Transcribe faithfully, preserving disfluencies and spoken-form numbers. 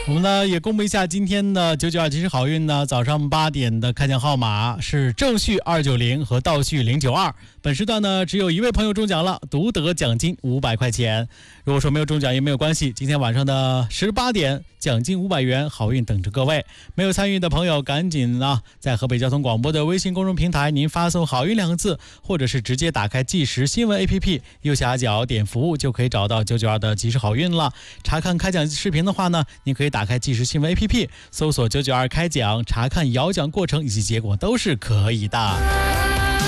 我们呢也公布一下今天的九九二即时好运呢，早上八点的开奖号码是正序二九零和倒序零九二。本时段呢只有一位朋友中奖了，独得奖金五百块钱。如果说没有中奖也没有关系，今天晚上的十八点奖金五百元，好运等着各位。没有参与的朋友赶紧呢在河北交通广播的微信公众平台您发送好运两个字，或者是直接打开即时新闻 A P P， 右下角点服务就可以找到九九二的即时好运了。查看开奖视频的话呢，您可以打开即时新闻 A P P， 搜索九九二开奖，查看摇奖过程以及结果都是可以的。